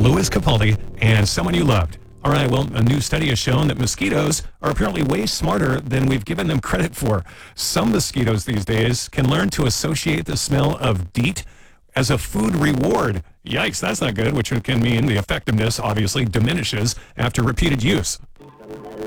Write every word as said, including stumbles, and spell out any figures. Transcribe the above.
Louis Capaldi, and Someone You Loved. All right, well, a new study has shown that mosquitoes are apparently way smarter than we've given them credit for. Some mosquitoes these days can learn to associate the smell of DEET as a food reward. Yikes, that's not good, which can mean the effectiveness obviously diminishes after repeated use.